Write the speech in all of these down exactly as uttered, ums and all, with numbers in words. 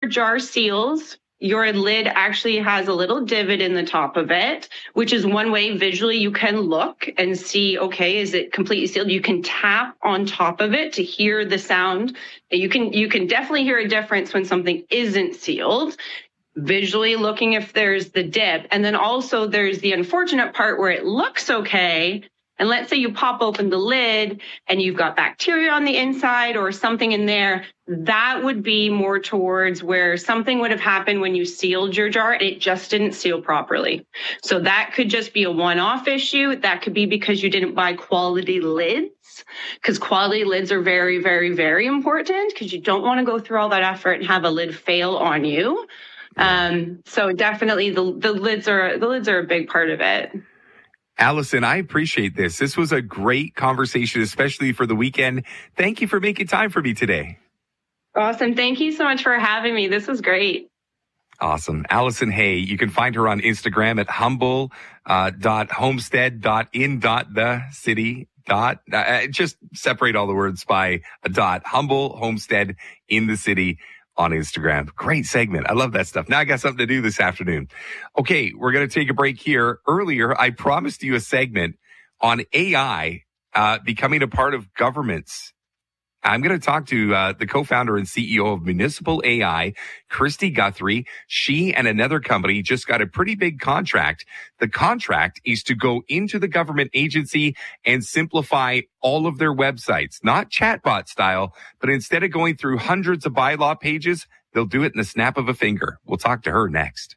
jar seals, your lid actually has a little divot in the top of it, which is one way visually you can look and see, okay, is it completely sealed? You can tap on top of it to hear the sound. You can, you can definitely hear a difference when something isn't sealed. Visually looking if there's the dip. And then also there's the unfortunate part where it looks okay. And let's say you pop open the lid and you've got bacteria on the inside or something in there. That would be more towards where something would have happened when you sealed your jar and it just didn't seal properly. So that could just be a one-off issue. That could be because you didn't buy quality lids, because quality lids are very, very, very important because you don't want to go through all that effort and have a lid fail on you. Um, so definitely the, the lids are, the lids are a big part of it. Allison, I appreciate this. This was a great conversation, especially for the weekend. Thank you for making time for me today. Awesome. Thank you so much for having me. This was great. Awesome. Allison Hay, you can find her on Instagram at humble dot homestead dot in dot the city. Dot, uh, just separate all the words by a dot. Humble Homestead in the City on Instagram. Great segment. I love that stuff. Now I got something to do this afternoon. Okay, we're going to take a break here. Earlier, I promised you a segment on A I uh, becoming a part of governments. I'm going to talk to uh, the co-founder and C E O of Municipal A I, Christy Guthrie. She and another company just got a pretty big contract. The contract is to go into the government agency and simplify all of their websites, not chatbot style, but instead of going through hundreds of bylaw pages, they'll do it in the snap of a finger. We'll talk to her next.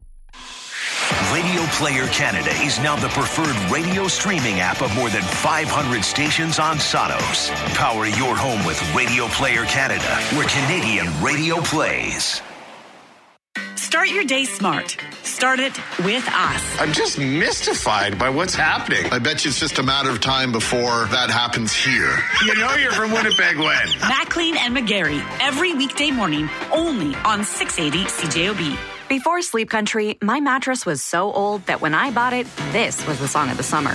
Radio Player Canada is now the preferred radio streaming app of more than five hundred stations on Sonos. Power your home with Radio Player Canada, where Canadian radio plays. Start your day smart. Start it with us. I'm just mystified by what's happening. I bet you it's just a matter of time before that happens here. You know you're from Winnipeg when? Maclean and McGarry, every weekday morning, only on six eighty C J O B. Before Sleep Country, my mattress was so old that when I bought it, this was the song of the summer.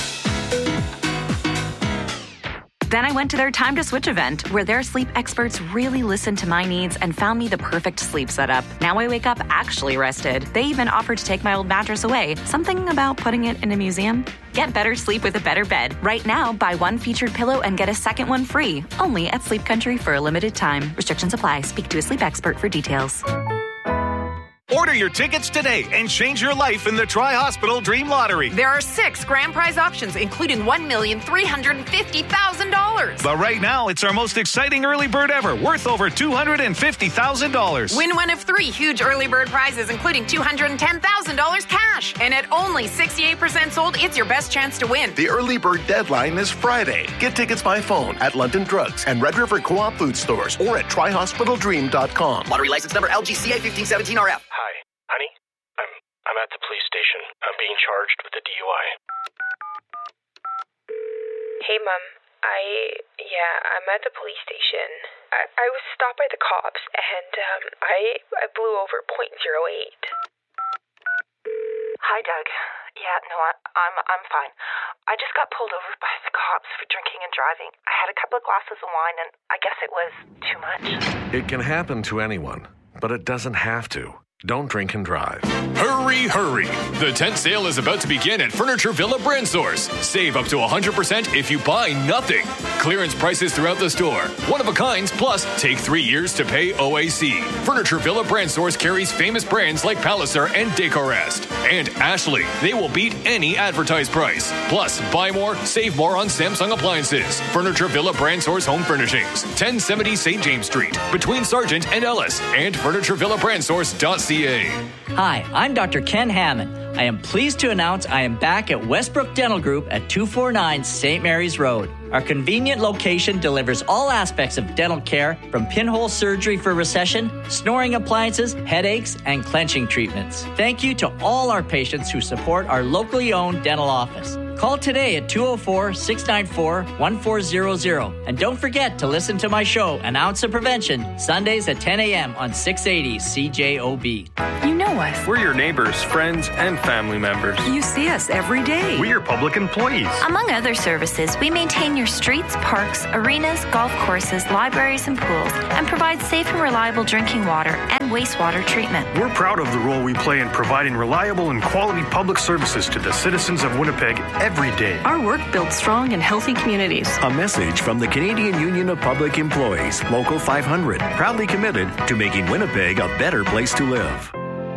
Then I went to their Time to Switch event, where their sleep experts really listened to my needs and found me the perfect sleep setup. Now I wake up actually rested. They even offered to take my old mattress away. Something about putting it in a museum? Get better sleep with a better bed. Right now, buy one featured pillow and get a second one free. Only at Sleep Country for a limited time. Restrictions apply. Speak to a sleep expert for details. Order your tickets today and change your life in the Tri-Hospital Dream Lottery. There are six grand prize options, including one million three hundred fifty thousand dollars. But right now, it's our most exciting early bird ever, worth over two hundred fifty thousand dollars. Win one of three huge early bird prizes, including two hundred ten thousand dollars cash. And at only sixty-eight percent sold, it's your best chance to win. The early bird deadline is Friday. Get tickets by phone at London Drugs and Red River Co-op food stores or at tri hospital dream dot com. Lottery license number L G C A fifteen seventeen R F. Hi, honey. I'm I'm at the police station. I'm being charged with a D U I. Hey, Mom. I, yeah, I'm at the police station. I, I was stopped by the cops, and um, I I blew over point zero eight. Hi, Doug. Yeah, no, I, I'm I'm fine. I just got pulled over by the cops for drinking and driving. I had a couple of glasses of wine, and I guess it was too much. It can happen to anyone, but it doesn't have to. Don't drink and drive. Hurry, hurry. The tent sale is about to begin at Furniture Villa Brand Source. Save up to one hundred percent if you buy nothing. Clearance prices throughout the store. One of a kinds, plus take three years to pay O A C. Furniture Villa Brand Source carries famous brands like Palliser and Decorest. And Ashley. They will beat any advertised price. Plus, buy more, save more on Samsung appliances. Furniture Villa Brand Source Home Furnishings. ten seventy Saint James Street, between Sargent and Ellis. And furniture villa brand source dot c a. Hi, I'm Doctor Ken Hammond. I am pleased to announce I am back at Westbrook Dental Group at two forty-nine Saint Mary's Road. Our convenient location delivers all aspects of dental care, from pinhole surgery for recession, snoring appliances, headaches, and clenching treatments. Thank you to all our patients who support our locally owned dental office. Call today at two oh four, six nine four, one four hundred. And don't forget to listen to my show, An Ounce of Prevention, Sundays at ten a.m. on six eighty C J O B. You know us. We're your neighbors, friends, and family members. You see us every day. We are public employees. Among other services, we maintain your streets, parks, arenas, golf courses, libraries, and pools, and provide safe and reliable drinking water and wastewater treatment. We're proud of the role we play in providing reliable and quality public services to the citizens of Winnipeg every day. Our work builds strong and healthy communities. A message from the Canadian Union of Public Employees, Local five hundred, proudly committed to making Winnipeg a better place to live.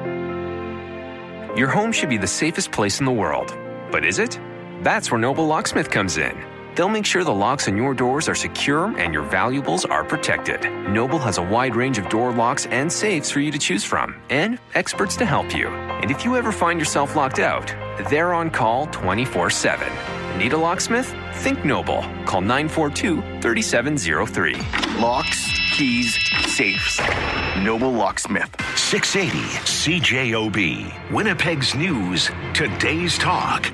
Your home should be the safest place in the world. But is it? That's where Noble Locksmith comes in. They'll make sure the locks on your doors are secure and your valuables are protected. Noble has a wide range of door locks and safes for you to choose from, and experts to help you. And if you ever find yourself locked out, they're on call twenty-four seven. Need a locksmith? Think Noble. Call nine four two, three seven zero three. Locks, keys, safes. Noble Locksmith. six eighty C J O B. Winnipeg's News. Today's Talk.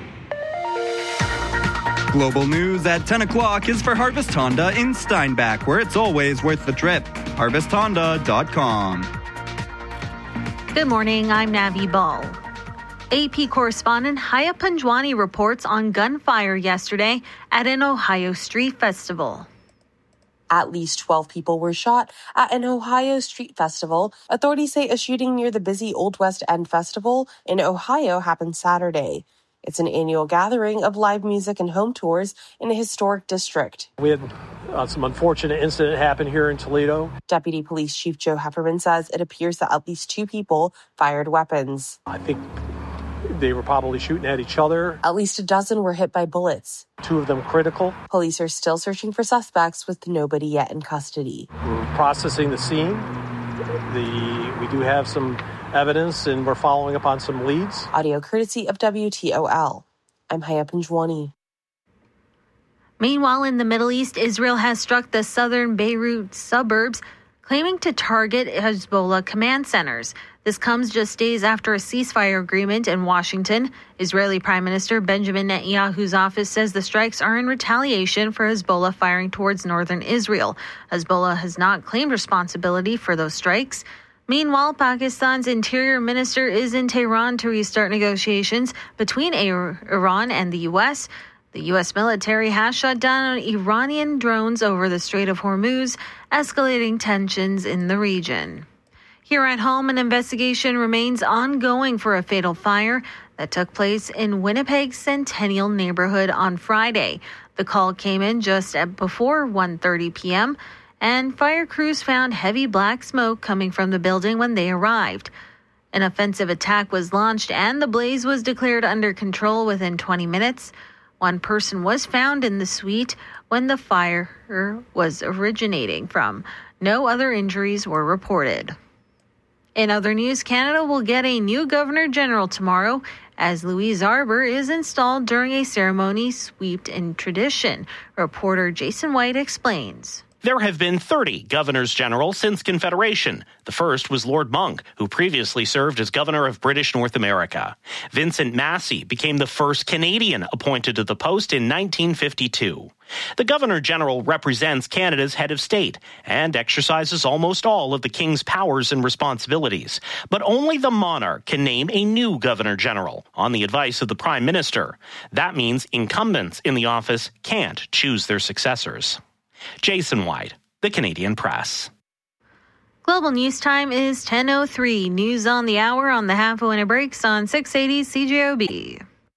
Global news at ten o'clock is for Harvest Honda in Steinbach, where it's always worth the trip. harvest honda dot com. Good morning, I'm Navi Ball. A P correspondent Haya Panjwani reports on gunfire yesterday at an Ohio street festival. At least twelve people were shot at an Ohio street festival. Authorities say a shooting near the busy Old West End Festival in Ohio happened Saturday. It's an annual gathering of live music and home tours in a historic district. We had uh, some unfortunate incident happen here in Toledo. Deputy Police Chief Joe Hefferman says it appears that at least two people fired weapons. I think they were probably shooting at each other. At least a dozen were hit by bullets. Two of them critical. Police are still searching for suspects with nobody yet in custody. We're processing the scene. The, we do have some evidence, and we're following up on some leads. Audio courtesy of W T O L. I'm Haya Panjwani. Meanwhile, in the Middle East, Israel has struck the southern Beirut suburbs, claiming to target Hezbollah command centers. This comes just days after a ceasefire agreement in Washington. Israeli Prime Minister Benjamin Netanyahu's office says the strikes are in retaliation for Hezbollah firing towards northern Israel. Hezbollah has not claimed responsibility for those strikes. Meanwhile, Pakistan's interior minister is in Tehran to restart negotiations between Iran and the U S. The U S military has shot down Iranian drones over the Strait of Hormuz, escalating tensions in the region. Here at home, an investigation remains ongoing for a fatal fire that took place in Winnipeg's Centennial neighborhood on Friday. The call came in just at before one thirty p.m., and fire crews found heavy black smoke coming from the building when they arrived. An offensive attack was launched and the blaze was declared under control within twenty minutes. One person was found in the suite when the fire was originating from. No other injuries were reported. In other news, Canada will get a new Governor General tomorrow as Louise Arbour is installed during a ceremony steeped in tradition. Reporter Jason White explains. There have been thirty governors general since Confederation. The first was Lord Monck, who previously served as governor of British North America. Vincent Massey became the first Canadian appointed to the post in nineteen fifty-two. The governor general represents Canada's head of state and exercises almost all of the king's powers and responsibilities. But only the monarch can name a new governor general on the advice of the prime minister. That means incumbents in the office can't choose their successors. Jason White, The Canadian Press. Global News Time is ten oh three. News on the hour on the half hour breaks on six eighty C J O B.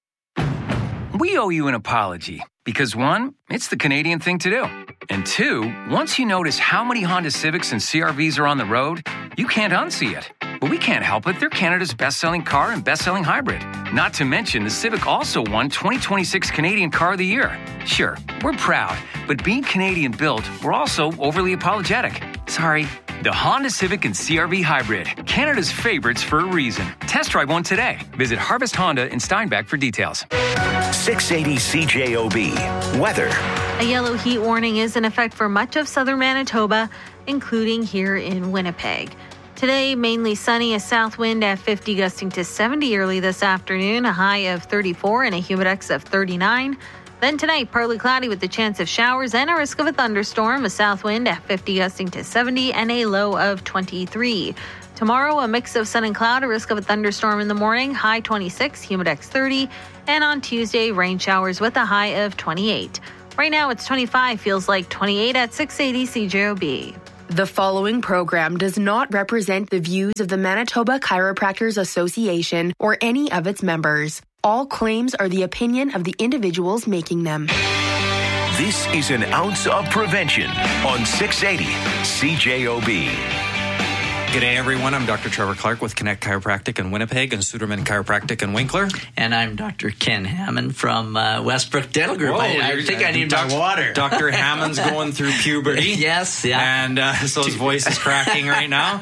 We owe you an apology because, one, it's the Canadian thing to do. And two, once you notice how many Honda Civics and C R Vs are on the road, you can't unsee it. But we can't help it. They're Canada's best-selling car and best-selling hybrid. Not to mention, the Civic also won twenty twenty-six Canadian Car of the Year. Sure, we're proud, but being Canadian-built, we're also overly apologetic. Sorry. The Honda Civic and C R V Hybrid, Canada's favorites for a reason. Test drive one today. Visit Harvest Honda in Steinbach for details. six eighty C J O B. Weather. A yellow heat warning is in effect for much of southern Manitoba, including here in Winnipeg. Today, mainly sunny, a south wind at fifty gusting to seventy early this afternoon, a high of thirty-four and a humidex of thirty-nine. Then tonight, partly cloudy with the chance of showers and a risk of a thunderstorm, a south wind at fifty gusting to seventy and a low of twenty-three. Tomorrow, a mix of sun and cloud, a risk of a thunderstorm in the morning, high twenty-six, Humidex thirty. And on Tuesday, rain showers with a high of twenty-eight. Right now, it's twenty-five, feels like twenty-eight at six eighty C J O B. The following program does not represent the views of the Manitoba Chiropractors Association or any of its members. All claims are the opinion of the individuals making them. This is an ounce of prevention on six eighty C J O B. G'day, everyone. I'm Doctor Trevor Clark with Connect Chiropractic in Winnipeg and Suderman Chiropractic in Winkler. And I'm Doctor Ken Hammond from uh, Westbrook Dental Group. Whoa, I, I think I need Doc- my water. Doctor Hammond's going through puberty. Yes, yeah. And uh, so his voice is cracking right now.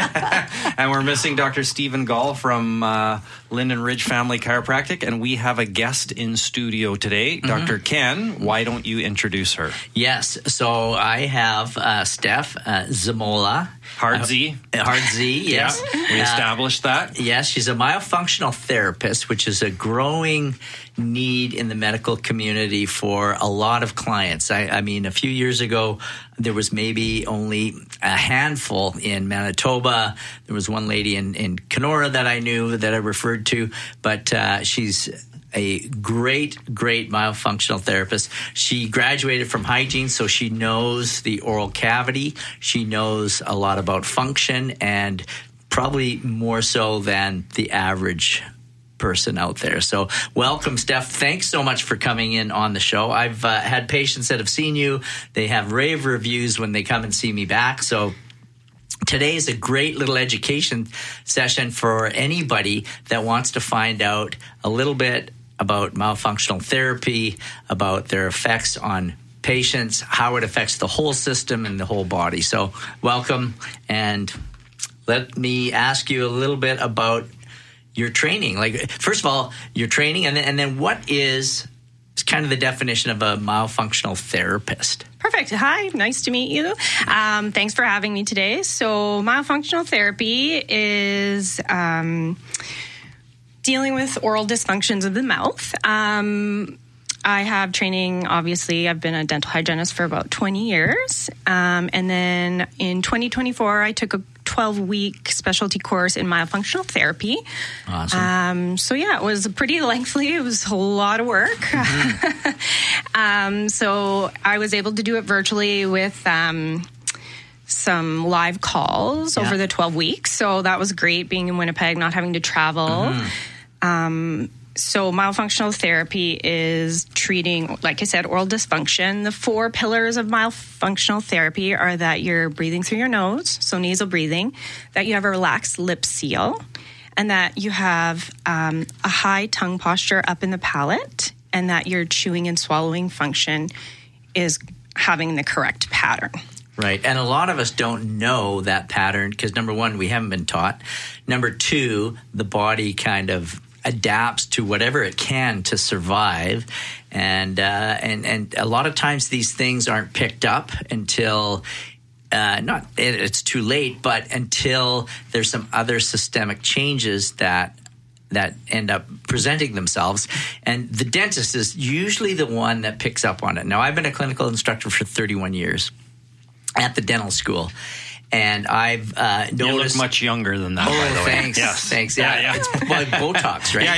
And we're missing Doctor Stephen Gall from uh, Linden Ridge Family Chiropractic. And we have a guest in studio today. Mm-hmm. Doctor Ken, why don't you introduce her? Yes. So I have uh, Steph uh, Zamola. Hard Z. Uh, Hard Z, yes. Yeah, we established uh, that. Yes, she's a myofunctional therapist, which is a growing need in the medical community for a lot of clients. I, I mean, a few years ago, there was maybe only a handful in Manitoba. There was one lady in, in Kenora that I knew that I referred to, but uh, she's a great, great myofunctional therapist. She graduated from hygiene, so she knows the oral cavity. She knows a lot about function, and probably more so than the average person out there. So welcome, Steph. Thanks so much for coming in on the show. I've uh, had patients that have seen you. They have rave reviews when they come and see me back. So today is a great little education session for anybody that wants to find out a little bit about myofunctional therapy, about their effects on patients, how it affects the whole system and the whole body. So welcome, and let me ask you a little bit about your training. Like, first of all, your training, and then, and then what is kind of the definition of a myofunctional therapist? Perfect. Hi, nice to meet you. Um, thanks for having me today. So myofunctional therapy is Um, dealing with oral dysfunctions of the mouth. Um, I have training, obviously. I've been a dental hygienist for about twenty years. Um, and then in twenty twenty-four, I took a twelve-week specialty course in myofunctional therapy. Awesome. Um, so, yeah, it was pretty lengthy. It was a lot of work. Mm-hmm. um, so I was able to do it virtually with Um, some live calls yeah. over the twelve weeks. So that was great, being in Winnipeg, not having to travel. Mm-hmm. Um, so myofunctional therapy is treating, like I said, oral dysfunction. The four pillars of myofunctional therapy are that you're breathing through your nose, so nasal breathing, that you have a relaxed lip seal, and that you have um, a high tongue posture up in the palate, and that your chewing and swallowing function is having the correct pattern. Right. And a lot of us don't know that pattern because, number one, we haven't been taught. Number two, the body kind of adapts to whatever it can to survive. And, uh, and, and a lot of times these things aren't picked up until uh, not it, it's too late, but until there's some other systemic changes that that end up presenting themselves. And the dentist is usually the one that picks up on it. Now, I've been a clinical instructor for thirty-one years at the dental school. And I've uh, noticed... You look much younger than that, oh, by the way. Thanks. Yes. Thanks. Yeah, yeah, yeah. It's like Botox, right?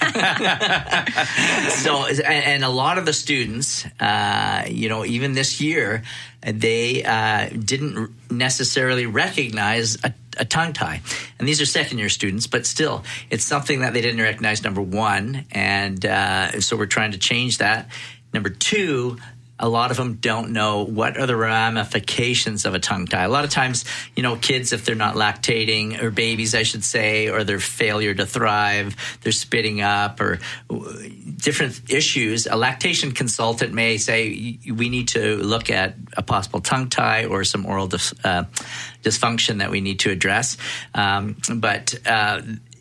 Yeah, yeah. so, and, and a lot of the students, uh, you know, even this year, they uh, didn't necessarily recognize a, a tongue tie. And these are second-year students, but still, it's something that they didn't recognize, number one. And uh, so we're trying to change that. Number two, a lot of them don't know what are the ramifications of a tongue tie. A lot of times, you know, kids, if they're not lactating, or babies, I should say, or their failure to thrive, they're spitting up, or different issues, a lactation consultant may say, we need to look at a possible tongue tie or some oral dis, uh, dysfunction that we need to address. Um, but uh,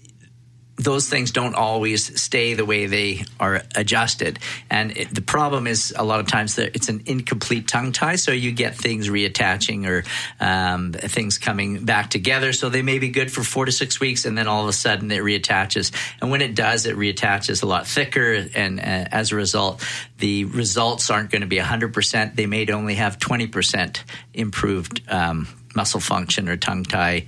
those things don't always stay the way they are adjusted. And it, the problem is a lot of times that it's an incomplete tongue tie, so you get things reattaching or um, things coming back together. So they may be good for four to six weeks, and then all of a sudden it reattaches. And when it does, it reattaches a lot thicker, and uh, as a result, the results aren't going to be one hundred percent. They may only have twenty percent improved um, muscle function or tongue tie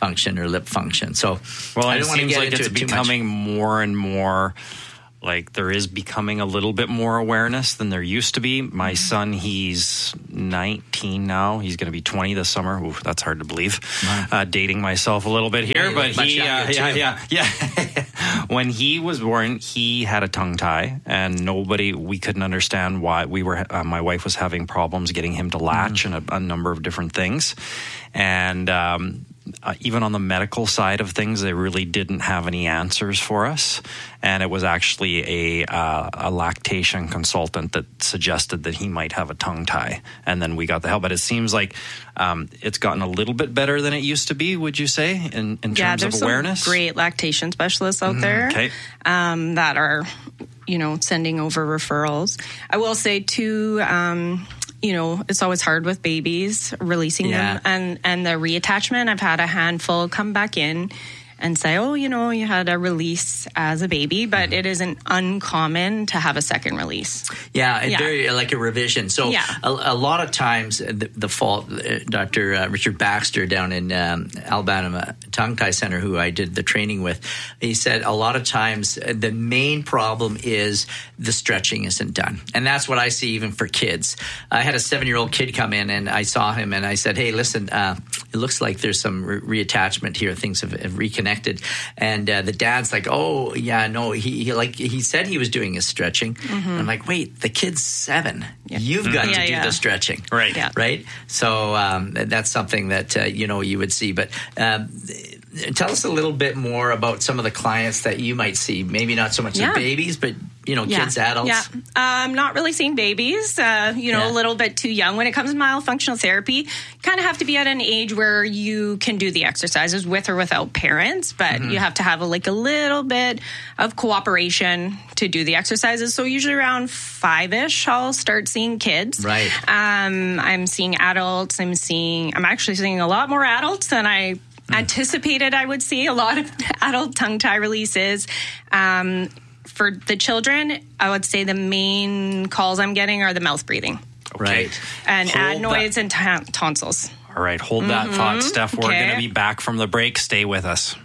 function or lip function. So, well, I it don't want to seems get like into it's it too becoming much. more and more. Like there is becoming a little bit more awareness than there used to be. My son, he's nineteen now. He's going to be twenty this summer. Ooh, that's hard to believe. Wow. Uh, dating myself a little bit here, yeah, but he, uh, yeah, yeah, yeah. When he was born, he had a tongue tie, and nobody, we couldn't understand why. We were, uh, my wife was having problems getting him to latch, mm-hmm. and a, a number of different things, and. Um, Uh, even on the medical side of things, they really didn't have any answers for us. And it was actually a uh, a lactation consultant that suggested that he might have a tongue tie. And then we got the help. But it seems like um, it's gotten a little bit better than it used to be, would you say, in, in yeah, terms there's of awareness? Some great lactation specialists out Mm, there okay. um, that are, you know, sending over referrals. I will say, too... Um, you know, it's always hard with babies, releasing Yeah. them and, and the reattachment. I've had a handful come back in and say, oh, you know, you had a release as a baby, but it isn't uncommon to have a second release. Yeah, and Yeah. very like a revision. So Yeah. a, a lot of times the, the fault, uh, Doctor Uh, Richard Baxter down in um, Alabama Tongue Tie Center, who I did the training with, he said a lot of times uh, the main problem is the stretching isn't done. And that's what I see even for kids. I had a seven-year-old kid come in and I saw him and I said, hey, listen, uh, it looks like there's some re- reattachment here. Things have, have reconnected. And uh, the dad's like, oh, yeah, no, he, he like he said he was doing his stretching. Mm-hmm. I'm like, wait, the kid's seven. Yeah. You've got yeah, to do yeah. the stretching. Right. Yeah. Right? So um, that's something that, uh, you know, you would see. But um, tell us a little bit more about some of the clients that you might see. Maybe not so much Yeah. the babies, but, you know, Yeah. kids, adults. Yeah, I'm not really seeing babies, uh, you know, Yeah. a little bit too young. When it comes to myofunctional therapy, you kind of have to be at an age where you can do the exercises with or without parents, but Mm-hmm. you have to have a, like a little bit of cooperation to do the exercises. So usually around five-ish, I'll start seeing kids. Right. Um, I'm seeing adults. I'm seeing, I'm actually seeing a lot more adults than I anticipated I would see. A lot of adult tongue tie releases. Um, For the children, I would say the main calls I'm getting are the mouth breathing. Right. And Hold adenoids and ton- tonsils. All right, hold that Mhm. thought, Steph. We're Okay. going to be back from the break. Stay with us.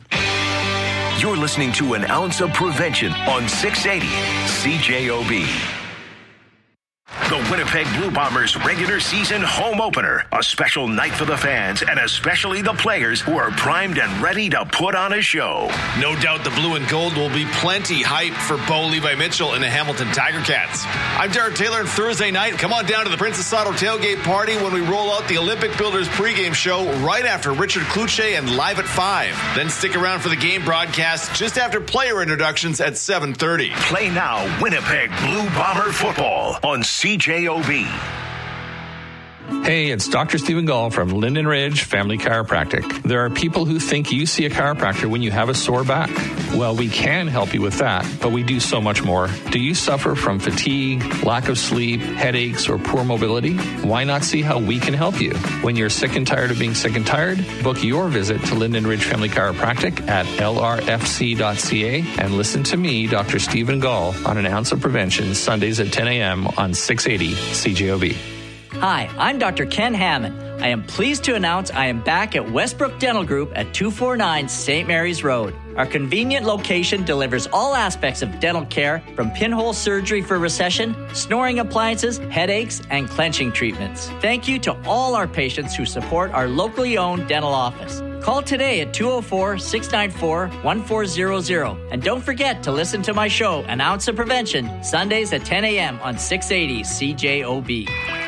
You're listening to An Ounce of Prevention on six eighty C J O B. The Winnipeg Blue Bombers regular season home opener. A special night for the fans and especially the players who are primed and ready to put on a show. No doubt the blue and gold will be plenty hype for Bo Levi Mitchell and the Hamilton Tiger Cats. I'm Derek Taylor, and Thursday night, come on down to the Princess Auto tailgate party when we roll out the Olympic Builders pregame show right after Richard Kluche and Live at five. Then stick around for the game broadcast just after player introductions at seven thirty. Play now Winnipeg Blue Bomber football on C J O B. Hey, it's Doctor Stephen Gall from Linden Ridge Family Chiropractic. There are people who think you see a chiropractor when you have a sore back. Well, we can help you with that, but we do so much more. Do you suffer from fatigue, lack of sleep, headaches, or poor mobility? Why not see how we can help you? When you're sick and tired of being sick and tired, book your visit to Linden Ridge Family Chiropractic at L R F C dot C A and listen to me, Doctor Stephen Gall, on An Ounce of Prevention, Sundays at ten a.m. on six eighty C J O B. Hi, I'm Doctor Ken Hammond. I am pleased to announce I am back at Westbrook Dental Group at two forty-nine Saint Mary's Road. Our convenient location delivers all aspects of dental care, from pinhole surgery for recession, snoring appliances, headaches, and clenching treatments. Thank you to all our patients who support our locally owned dental office. Call today at two oh four, six nine four, one four zero zero. And don't forget to listen to my show, An Ounce of Prevention, Sundays at ten a.m. on six eighty C J O B.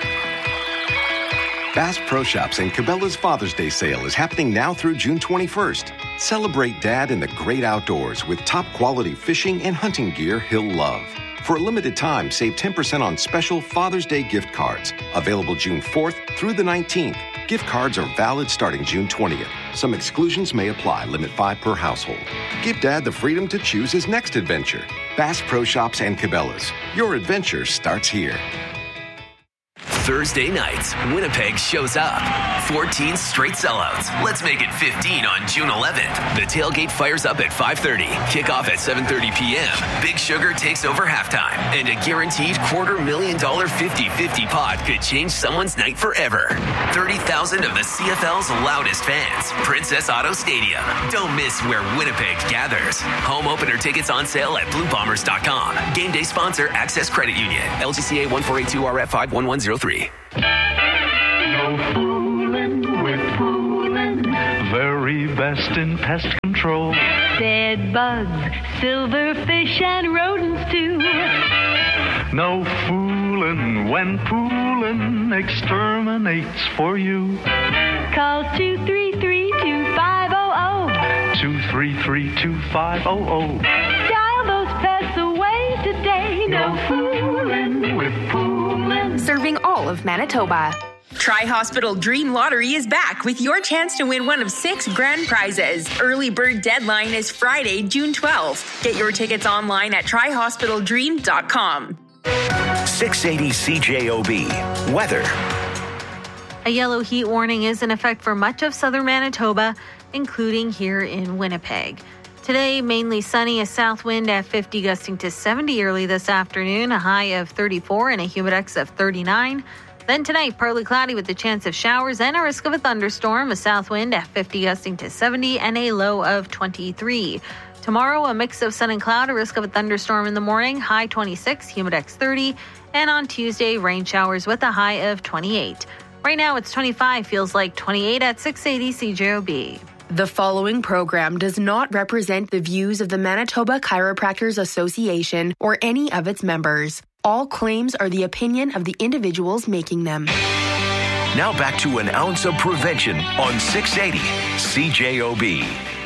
Bass Pro Shops and Cabela's Father's Day sale is happening now through June twenty-first. Celebrate Dad in the great outdoors with top quality fishing and hunting gear he'll love. For a limited time, save ten percent on special Father's Day gift cards. Available June fourth through the nineteenth. Gift cards are valid starting June twentieth. Some exclusions may apply. Limit five per household. Give Dad the freedom to choose his next adventure. Bass Pro Shops and Cabela's. Your adventure starts here. Thursday nights, Winnipeg shows up. fourteen straight sellouts. Let's make it fifteen on June eleventh. The tailgate fires up at five thirty. Kickoff at seven thirty p.m. Big Sugar takes over halftime. And a guaranteed quarter million dollar fifty-fifty pot could change someone's night forever. thirty thousand of the C F L's loudest fans. Princess Auto Stadium. Don't miss where Winnipeg gathers. Home opener tickets on sale at blue bombers dot com. Game day sponsor Access Credit Union. L G C A one four eight two R F five one one zero three. No fooling with fooling. Very best in pest control. Bed bugs, silverfish, and rodents too. No fooling when poolin' exterminates for you. Call two three three, two five zero zero. two three three, two five zero zero. Dial those pests away today. No fooling with poolin'. Serving all of Manitoba. Tri-Hospital Dream Lottery is back with your chance to win one of six grand prizes. Early bird deadline is Friday, June twelfth. Get your tickets online at tri hospital dream dot com. six eighty C J O B. Weather. A yellow heat warning is in effect for much of southern Manitoba, including here in Winnipeg. Today, mainly sunny, a south wind at fifty, gusting to seventy early this afternoon, a high of thirty-four and a humidex of thirty-nine. Then tonight, partly cloudy with a chance of showers and a risk of a thunderstorm, a south wind at fifty, gusting to seventy, and a low of twenty-three. Tomorrow, a mix of sun and cloud, a risk of a thunderstorm in the morning, high twenty-six, humidex thirty, and on Tuesday, rain showers with a high of twenty-eight. Right now, it's twenty-five, feels like twenty-eight at six eighty C J O B. The following program does not represent the views of the Manitoba Chiropractors Association or any of its members. All claims are the opinion of the individuals making them. Now back to an ounce of prevention on six eighty C J O B.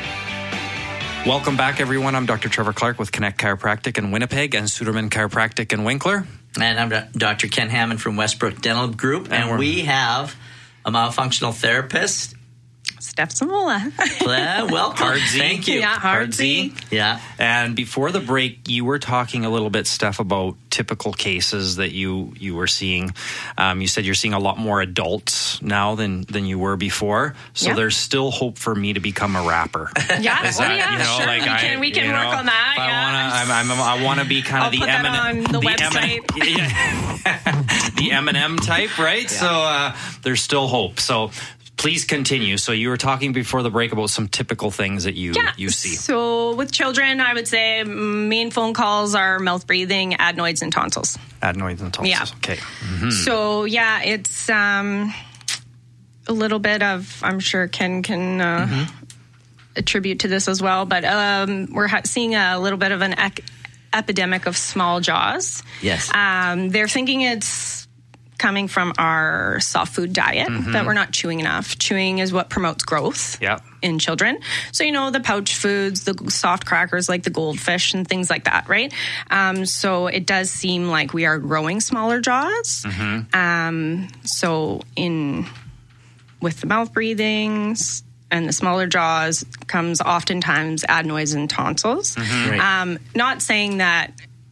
Welcome back, everyone. I'm Doctor Trevor Clark with Connect Chiropractic in Winnipeg and Suderman Chiropractic in Winkler. And I'm Doctor Ken Hammond from Westbrook Dental Group. And, and we have a myofunctional therapist, Steph Samola. uh, welcome. Hardzy. Thank you. Yeah, Hardzy. Yeah. And before the break, you were talking a little bit, Steph, about typical cases that you you were seeing. Um, you said you're seeing a lot more adults now than than you were before. So yeah. there's still hope for me to become a rapper. Yeah, Is well, that, yeah, you know, sure. like we I, can, we can you work know, on that. I Yeah. want to. I'm, I'm, I want to be kind I'll of the put that Eminem, on the, the website. Eminem, yeah, the Eminem type, right? Yeah. So uh, there's still hope. So. Please continue. So you were talking before the break about some typical things that you yeah. you see. So with children, I would say main phone calls are mouth breathing, adenoids, and tonsils. Adenoids and tonsils. Yeah. Okay. Mm-hmm. So yeah, it's um, a little bit of, I'm sure Ken can uh, mm-hmm. attribute to this as well, but um, we're ha- seeing a little bit of an ec- epidemic of small jaws. Yes. Um, they're thinking it's coming from our soft food diet, mm-hmm. that we're not chewing enough. Chewing is what promotes growth yeah. in children. So, you know, the pouch foods, the soft crackers like the goldfish and things like that, right? Um, so it does seem like we are growing smaller jaws. Mm-hmm. Um, so in with the mouth breathings and the smaller jaws comes oftentimes adenoids and tonsils. Mm-hmm. Right. Um, not saying that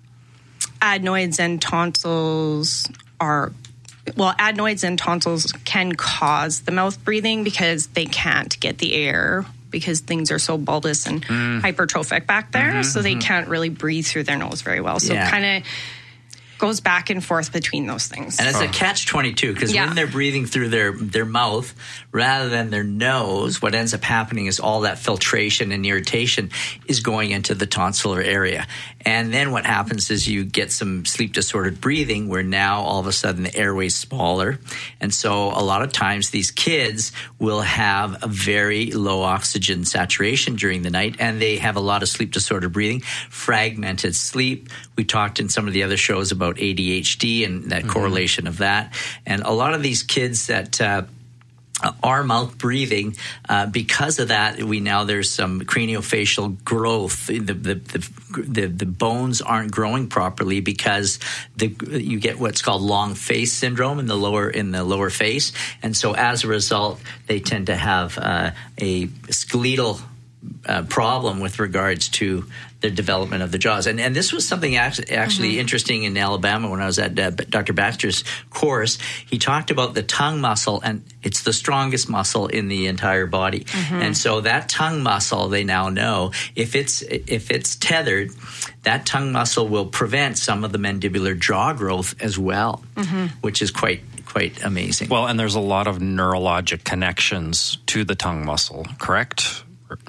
adenoids and tonsils are... Well, adenoids and tonsils can cause the mouth breathing because they can't get the air because things are so bulbous and mm. hypertrophic back there. Mm-hmm, so they mm-hmm. can't really breathe through their nose very well. So yeah. it kind of goes back and forth between those things. And it's oh. a catch twenty-two because yeah. when they're breathing through their, their mouth rather than their nose, what ends up happening is all that filtration and irritation is going into the tonsillar area. And then what happens is you get some sleep-disordered breathing where now all of a sudden the airway's smaller. And so a lot of times these kids will have a very low oxygen saturation during the night, and they have a lot of sleep-disordered breathing, fragmented sleep. We talked in some of the other shows about A D H D and that mm-hmm. correlation of that. And a lot of these kids that uh, are mouth breathing, uh, because of that, we now there's some craniofacial growth. The the, the the the bones aren't growing properly because the you get what's called long face syndrome in the lower in the lower face, and so as a result, they tend to have uh, a skeletal uh, problem with regards to the development of the jaws. And and this was something actually, actually mm-hmm. interesting in Alabama when I was at uh, Doctor Baxter's course. He talked about the tongue muscle, and it's the strongest muscle in the entire body. Mm-hmm. And so that tongue muscle, they now know, if it's if it's tethered, that tongue muscle will prevent some of the mandibular jaw growth as well, mm-hmm. which is quite quite amazing. Well, and there's a lot of neurologic connections to the tongue muscle, correct?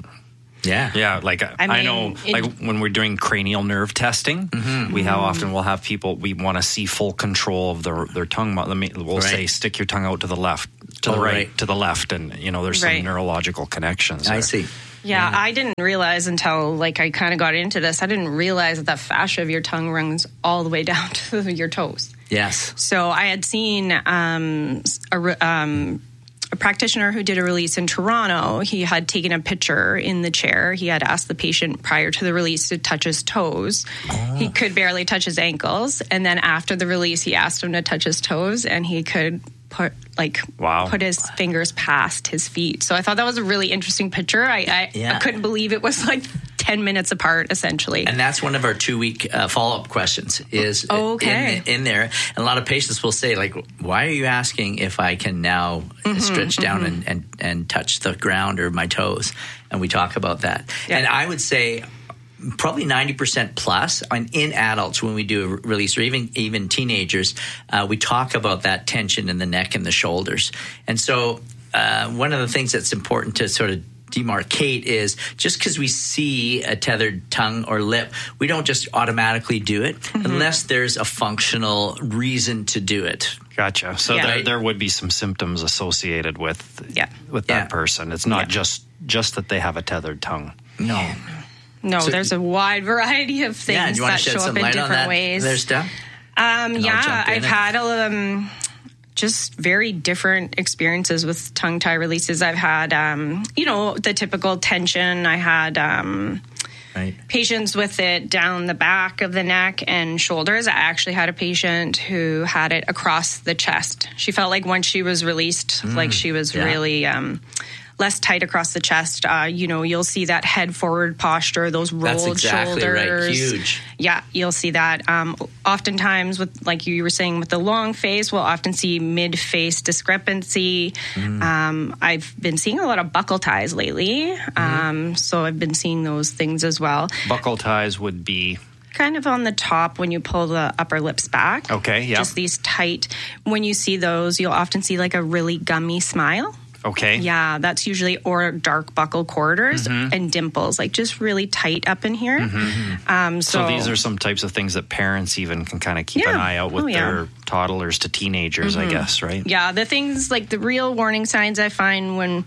Yeah. Yeah, like I, I, mean, I know it, like when we're doing cranial nerve testing, mm-hmm. we how often we'll have people, we want to see full control of their their tongue. We'll right. say, stick your tongue out to the left, to oh, the right, right, to the left. And, you know, there's some right. neurological connections there. I see. Yeah, yeah, I didn't realize until like I kind of got into this, I didn't realize that that fascia of your tongue runs all the way down to your toes. Yes. So I had seen um, a, um, a practitioner who did a release in Toronto. He had taken a picture in the chair. He had asked the patient prior to the release to touch his toes. Oh. He could barely touch his ankles. And then after the release, he asked him to touch his toes, and he could put like wow. put his fingers past his feet. So I thought that was a really interesting picture. I, I, yeah. I couldn't believe it was like ten minutes apart, essentially. And that's one of our two-week uh, follow-up questions is okay. in, in there. And a lot of patients will say, like, why are you asking if I can now mm-hmm, stretch down mm-hmm. and, and, and touch the ground or my toes? And we talk about that. Yeah. And I would say probably ninety percent plus on, in adults when we do a release, or even even teenagers, uh, we talk about that tension in the neck and the shoulders. And so uh, one of the things that's important to sort of demarcate is just because we see a tethered tongue or lip, we don't just automatically do it mm-hmm. unless there's a functional reason to do it. Gotcha. So yeah. there, there would be some symptoms associated with yeah. with that yeah. person. It's not yeah. just just that they have a tethered tongue. No. No, so, there's a wide variety of things yeah, that show up in different ways. There's stuff. Um, yeah, I've had a, um, just very different experiences with tongue tie releases. I've had, um, you know, the typical tension. I had um, right. patients with it down the back of the neck and shoulders. I actually had a patient who had it across the chest. She felt like once she was released, mm, like she was yeah. really Um, less tight across the chest. Uh, you know, you'll see that head forward posture, those rolled That's exactly shoulders. Right. Huge. Yeah, you'll see that. Um, oftentimes, with like you were saying, with the long face, we'll often see mid-face discrepancy. Mm. Um, I've been seeing a lot of buckle ties lately, mm. um, so I've been seeing those things as well. Buckle ties would be kind of on the top when you pull the upper lips back. Okay, yeah. Just these tight. When you see those, you'll often see like a really gummy smile. Okay. Yeah, that's usually, or dark buccal corridors mm-hmm. and dimples, like just really tight up in here. Mm-hmm. Um, so, so these are some types of things that parents even can kind of keep yeah. an eye out with oh, yeah. their toddlers to teenagers, mm-hmm. I guess, right? Yeah, the things like the real warning signs I find when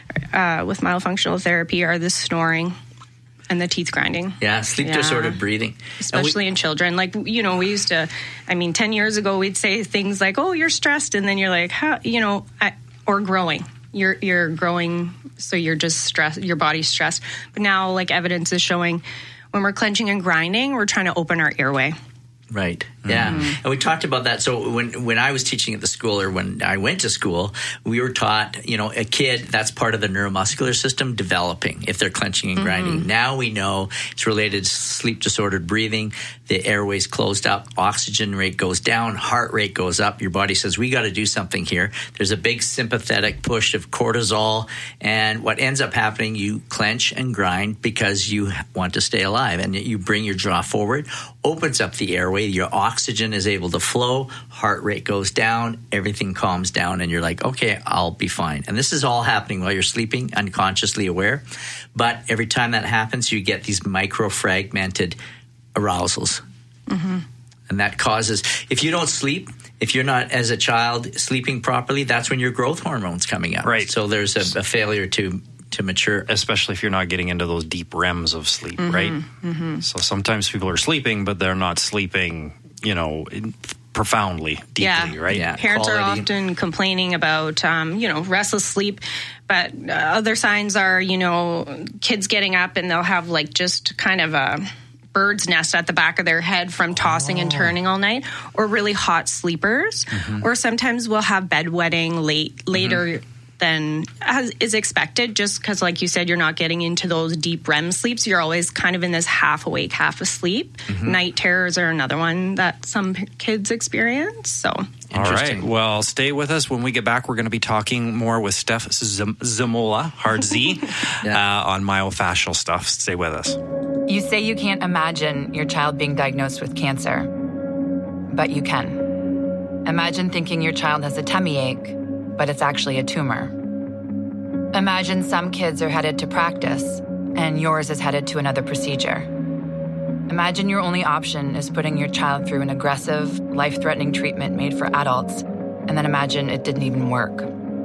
uh, with myofunctional therapy are the snoring and the teeth grinding. Yeah, sleep yeah. disordered breathing. Especially we, in children. Like, you know, we used to, I mean, ten years ago, we'd say things like, oh, you're stressed. And then you're like, how, you know, I, or growing. You're you're growing, so you're just stressed. Your body's stressed. But now, like evidence is showing, when we're clenching and grinding, we're trying to open our airway. Right. Yeah. Mm-hmm. And we talked about that. So when when I was teaching at the school, or when I went to school, we were taught, you know, a kid, that's part of the neuromuscular system developing if they're clenching and grinding. Mm-hmm. Now we know it's related to sleep disordered breathing. The airway's closed up, oxygen rate goes down, heart rate goes up. Your body says, we got to do something here. There's a big sympathetic push of cortisol. And what ends up happening, you clench and grind because you want to stay alive. And you bring your jaw forward, opens up the airway, your oxygen is able to flow, heart rate goes down, everything calms down, and you're like, okay, I'll be fine. And this is all happening while you're sleeping, unconsciously aware. But every time that happens, you get these micro-fragmented arousals. Mm-hmm. And that causes, if you don't sleep, if you're not, as a child, sleeping properly, that's when your growth hormone's coming up. Right. So there's a, a failure to to mature. Especially if you're not getting into those deep R E Ms of sleep, mm-hmm. right? Mm-hmm. So sometimes people are sleeping, but they're not sleeping, you know, in, profoundly, deeply, yeah. right? Yeah. Parents Quality. are often complaining about, um, you know, restless sleep, but uh, other signs are, you know, kids getting up and they'll have like just kind of a bird's nest at the back of their head from tossing oh. and turning all night, or really hot sleepers, mm-hmm. or sometimes we'll have bedwetting late later. Mm-hmm. than as is expected, just because, like you said, you're not getting into those deep R E M sleeps. You're always kind of in this half awake, half asleep. Mm-hmm. Night terrors are another one that some kids experience. So, all right. Well, stay with us. When we get back, we're going to be talking more with Steph Zam- Zamola, hard Z, yeah. uh, on myofascial stuff. Stay with us. You say you can't imagine your child being diagnosed with cancer, but you can. Imagine thinking your child has a tummy ache, but it's actually a tumor. Imagine some kids are headed to practice, and yours is headed to another procedure. Imagine your only option is putting your child through an aggressive, life-threatening treatment made for adults, and then imagine it didn't even work.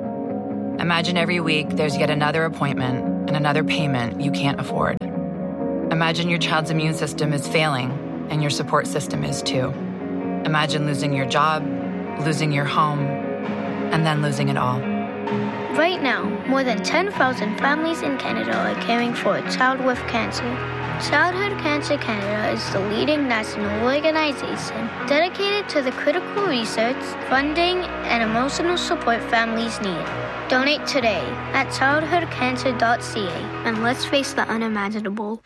Imagine every week there's yet another appointment and another payment you can't afford. Imagine your child's immune system is failing, and your support system is too. Imagine losing your job, losing your home, and then losing it all. Right now, more than ten thousand families in Canada are caring for a child with cancer. Childhood Cancer Canada is the leading national organization dedicated to the critical research, funding, and emotional support families need. Donate today at childhood cancer dot c a and let's face the unimaginable.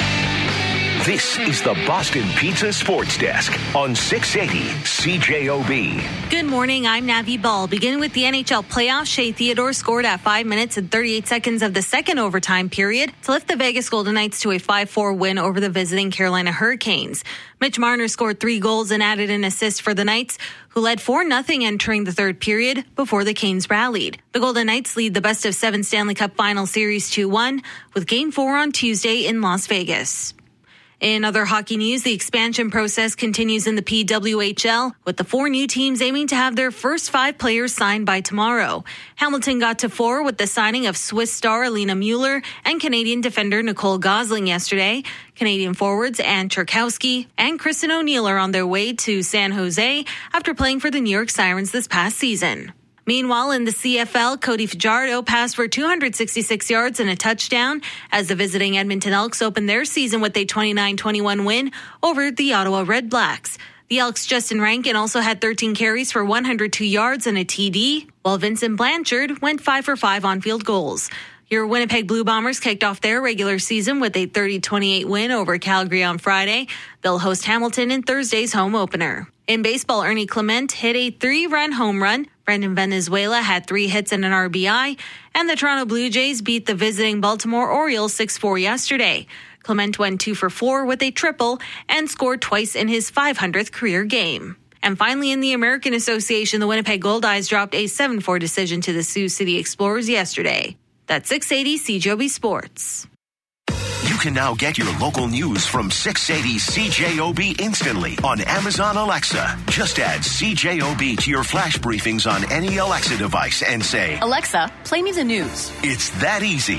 This is the Boston Pizza Sports Desk on six eighty C J O B. Good morning, I'm Navi Ball. Beginning with the N H L playoffs, Shea Theodore scored at five minutes and thirty-eight seconds of the second overtime period to lift the Vegas Golden Knights to a five four win over the visiting Carolina Hurricanes. Mitch Marner scored three goals and added an assist for the Knights, who led four nothing entering the third period before the Canes rallied. The Golden Knights lead the best of seven Stanley Cup Final Series two one with Game four on Tuesday in Las Vegas. In other hockey news, the expansion process continues in the P W H L, with the four new teams aiming to have their first five players signed by tomorrow. Hamilton got to four with the signing of Swiss star Alina Mueller and Canadian defender Nicole Gosling yesterday. Canadian forwards Ann Czerkowski and Kristen O'Neill are on their way to San Jose after playing for the New York Sirens this past season. Meanwhile, in the C F L, Cody Fajardo passed for two hundred sixty-six yards and a touchdown as the visiting Edmonton Elks opened their season with a twenty-nine twenty-one win over the Ottawa Red Blacks. The Elks' Justin Rankin also had thirteen carries for one hundred two yards and a T D, while Vincent Blanchard went five for five on field goals. Your Winnipeg Blue Bombers kicked off their regular season with a thirty twenty-eight win over Calgary on Friday. They'll host Hamilton in Thursday's home opener. In baseball, Ernie Clement hit a three-run home run. Brendan Venezuela had three hits and an R B I. And the Toronto Blue Jays beat the visiting Baltimore Orioles six four yesterday. Clement went two for four with a triple and scored twice in his five hundredth career game. And finally, in the American Association, the Winnipeg Goldeyes dropped a seven four decision to the Sioux City Explorers yesterday. That's six eighty C J O B Sports. You can now get your local news from six eighty C J O B instantly on Amazon Alexa. Just add C J O B to your flash briefings on any Alexa device and say, Alexa, play me the news. It's that easy.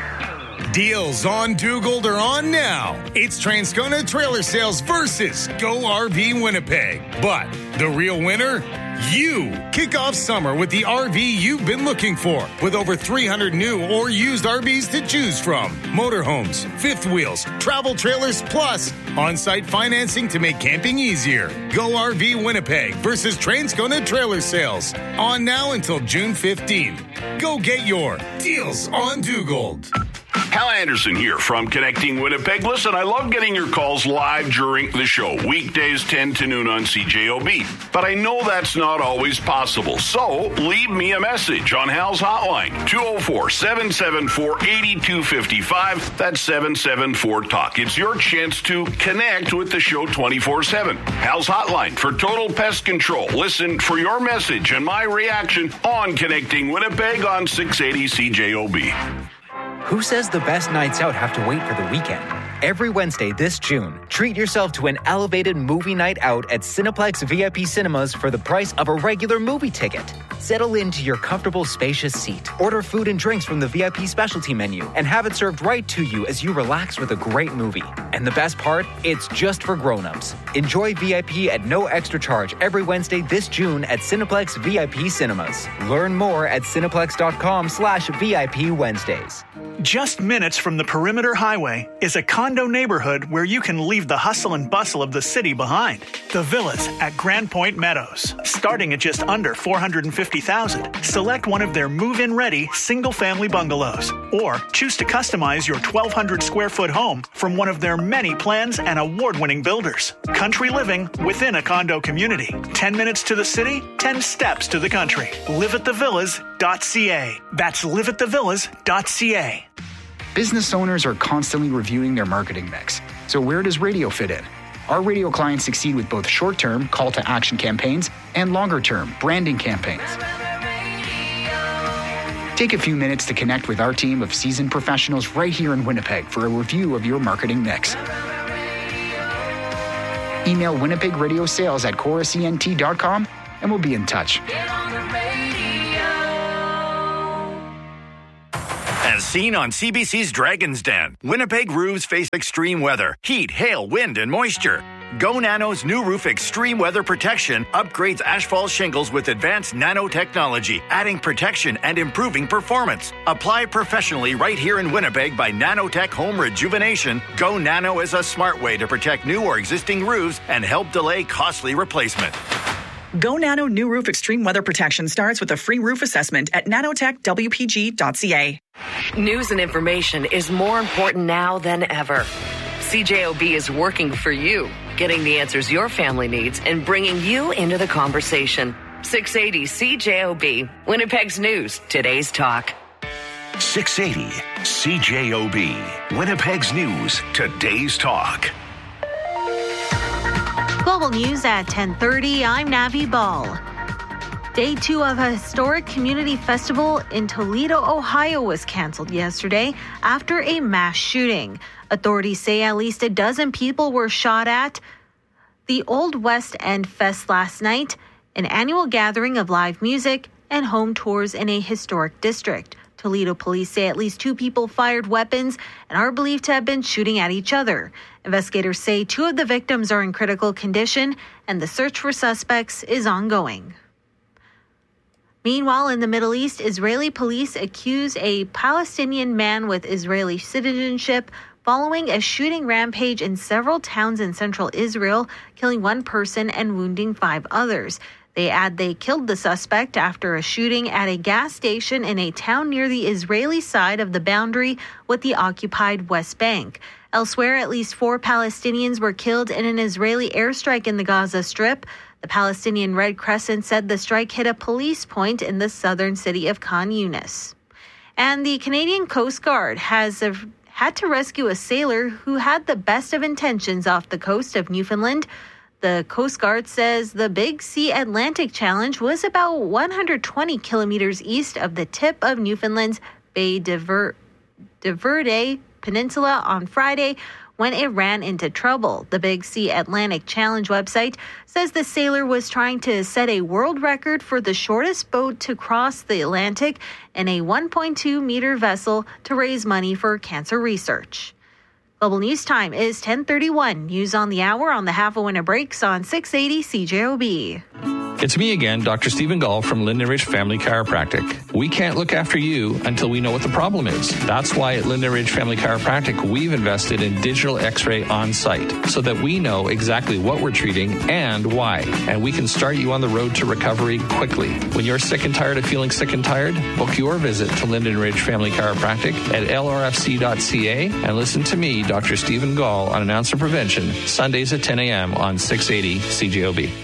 Deals on Dugald are on now. It's Transcona Trailer Sales versus Go R V Winnipeg. But the real winner? You. Kick off summer with the R V you've been looking for, with over three hundred new or used R Vs to choose from. Motorhomes, fifth wheels, travel trailers, plus on-site financing to make camping easier. Go R V Winnipeg versus Transcona Trailer Sales. On now until June fifteenth. Go get your Deals on Dugald. Hal Anderson here from Connecting Winnipeg. Listen, I love getting your calls live during the show, weekdays ten to noon on C J O B. But I know that's not always possible. So leave me a message on Hal's hotline, two oh four, seven seven four, eight two five five. That's seven seven four talk. It's your chance to connect with the show twenty-four seven. Hal's hotline for total pest control. Listen for your message and my reaction on Connecting Winnipeg on six eighty C J O B. Who says the best nights out have to wait for the weekend? Every Wednesday this June, treat yourself to an elevated movie night out at Cineplex V I P Cinemas for the price of a regular movie ticket. Settle into your comfortable, spacious seat. Order food and drinks from the V I P specialty menu and have it served right to you as you relax with a great movie. And the best part? It's just for grown-ups. Enjoy V I P at no extra charge every Wednesday this June at Cineplex V I P Cinemas. Learn more at cineplex.com slash VIP Wednesdays. Just minutes from the Perimeter Highway is a condo neighborhood where you can leave the hustle and bustle of the city behind. The Villas at Grand Point Meadows. Starting at just under four hundred fifty thousand dollars, select one of their move-in ready single-family bungalows or choose to customize your twelve hundred square foot home from one of their many plans and award-winning builders. Country living within a condo community. ten minutes to the city, ten steps to the country. live at the villas dot c a. That's live at the villas dot c a. Business owners are constantly reviewing their marketing mix. So where does radio fit in? Our radio clients succeed with both short-term call-to-action campaigns and longer-term branding campaigns. Take a few minutes to connect with our team of seasoned professionals right here in Winnipeg for a review of your marketing mix. Email Winnipeg Radio Sales at chorus e n t dot com and we'll be in touch. As seen on C B C's Dragon's Den, Winnipeg roofs face extreme weather, heat, hail, wind, and moisture. Go Nano's new roof extreme weather protection upgrades asphalt shingles with advanced nanotechnology, adding protection and improving performance. Apply professionally right here in Winnipeg by Nanotech Home Rejuvenation. Go Nano is a smart way to protect new or existing roofs and help delay costly replacement. Go Nano New Roof Extreme Weather Protection starts with a free roof assessment at nanotech w p g dot c a. News and information is more important now than ever. C J O B is working for you, getting the answers your family needs and bringing you into the conversation. six eighty C J O B, Winnipeg's news, today's talk. six eighty C J O B, Winnipeg's news, today's talk. Global News at ten thirty, I'm Navi Ball. Day two of a historic community festival in Toledo, Ohio was canceled yesterday after a mass shooting. Authorities say at least a dozen people were shot at the Old West End Fest last night, an annual gathering of live music and home tours in a historic district. Toledo police say at least two people fired weapons and are believed to have been shooting at each other. Investigators say two of the victims are in critical condition and the search for suspects is ongoing. Meanwhile, in the Middle East, Israeli police accuse a Palestinian man with Israeli citizenship following a shooting rampage in several towns in central Israel, killing one person and wounding five others. They add they killed the suspect after a shooting at a gas station in a town near the Israeli side of the boundary with the occupied West Bank. Elsewhere, at least four Palestinians were killed in an Israeli airstrike in the Gaza Strip. The Palestinian Red Crescent said the strike hit a police point in the southern city of Khan Yunis. And the Canadian Coast Guard has a, had to rescue a sailor who had the best of intentions off the coast of Newfoundland. The Coast Guard says the Big Sea Atlantic Challenge was about one hundred twenty kilometers east of the tip of Newfoundland's Bay de, Ver- de Verde Peninsula on Friday when it ran into trouble. The Big Sea Atlantic Challenge website says the sailor was trying to set a world record for the shortest boat to cross the Atlantic in a one point two meter vessel to raise money for cancer research. Global News Time is ten thirty-one. News on the hour on the Half a Winter Breaks on six eighty C J O B. It's me again, Doctor Stephen Gall from Linden Ridge Family Chiropractic. We can't look after you until we know what the problem is. That's why at Linden Ridge Family Chiropractic, we've invested in digital x-ray on site so that we know exactly what we're treating and why. And we can start you on the road to recovery quickly. When you're sick and tired of feeling sick and tired, book your visit to Linden Ridge Family Chiropractic at L R F C dot C A and listen to me, Doctor Stephen Gall, on An Ounce of Prevention, Sundays at ten a.m. on six eighty C J O B.